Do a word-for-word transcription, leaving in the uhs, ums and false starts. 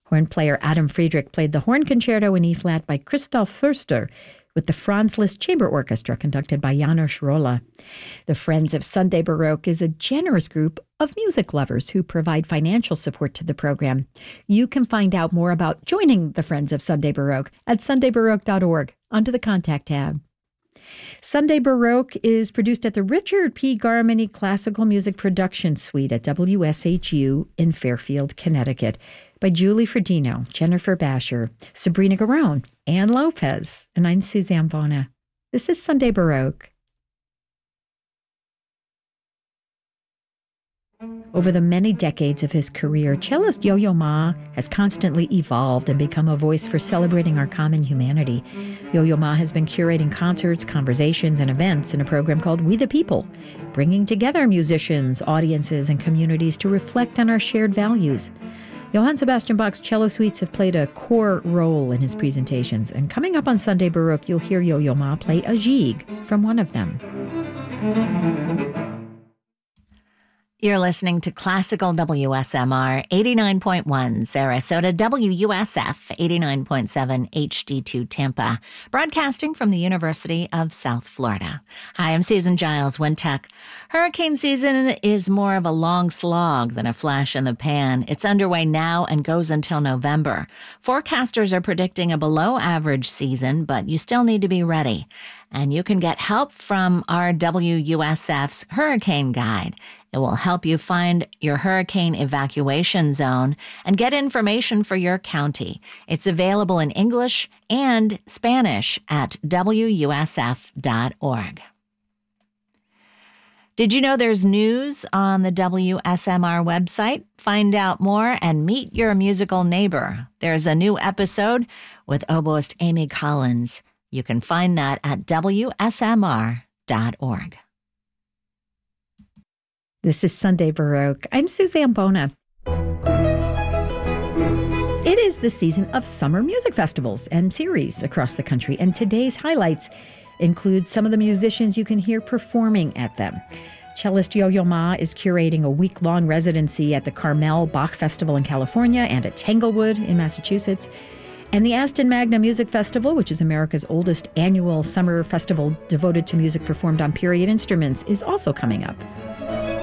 Horn player Adam Friedrich played the Horn Concerto in E-flat by Christoph Förster with the Franz Liszt Chamber Orchestra conducted by Janos Rolla. The Friends of Sunday Baroque is a generous group of music lovers who provide financial support to the program. You can find out more about joining the Friends of Sunday Baroque at sunday baroque dot org under the Contact tab. Sunday Baroque is produced at the Richard P. Garmany Classical Music Production Suite at W S H U in Fairfield, Connecticut, by Julie Fredino, Jennifer Basher, Sabrina Garone, Ann Lopez, and I'm Suzanne Bona. This is Sunday Baroque. Over the many decades of his career, cellist Yo-Yo Ma has constantly evolved and become a voice for celebrating our common humanity. Yo-Yo Ma has been curating concerts, conversations, and events in a program called We the People, bringing together musicians, audiences, and communities to reflect on our shared values. Johann Sebastian Bach's cello suites have played a core role in his presentations, and coming up on Sunday Baroque, you'll hear Yo-Yo Ma play a gigue from one of them. You're listening to Classical W S M R eighty-nine point one Sarasota, W U S F eighty-nine point seven H D two Tampa, broadcasting from the University of South Florida. Hi, I'm Susan Giles, Wintech. Hurricane season is more of a long slog than a flash in the pan. It's underway now and goes until November. Forecasters are predicting a below-average season, but you still need to be ready. And you can get help from our W U S F's Hurricane Guide. It will help you find your hurricane evacuation zone and get information for your county. It's available in English and Spanish at W U S F dot org. Did you know there's news on the W S M R website? Find out more and meet your musical neighbor. There's a new episode with oboist Amy Collins. You can find that at W S M R dot org. This is Sunday Baroque. I'm Suzanne Bona. It is the season of summer music festivals and series across the country, and today's highlights include some of the musicians you can hear performing at them. Cellist Yo-Yo Ma is curating a week-long residency at the Carmel Bach Festival in California and at Tanglewood in Massachusetts. And the Aston Magna Music Festival, which is America's oldest annual summer festival devoted to music performed on period instruments, is also coming up.